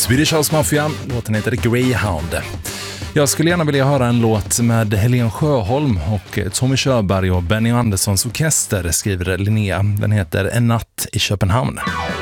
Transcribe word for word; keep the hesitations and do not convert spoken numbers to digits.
Swedish House Mafia, låten heter Greyhound. Jag skulle gärna vilja höra en låt med Helen Sjöholm och Tommy Körberg och Benny Anderssons orkester, skriver Linnea. Den heter En natt i Köpenhamn.